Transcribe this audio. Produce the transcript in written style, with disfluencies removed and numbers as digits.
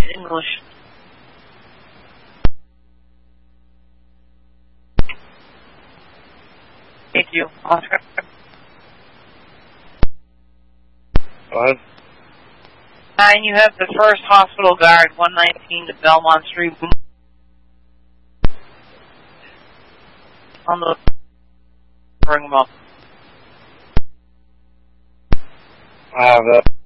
English. Thank you, Oscar. Go ahead. 9, you have the first hospital guard, 119 to Belmont Street. On the... Bring them up. I have that.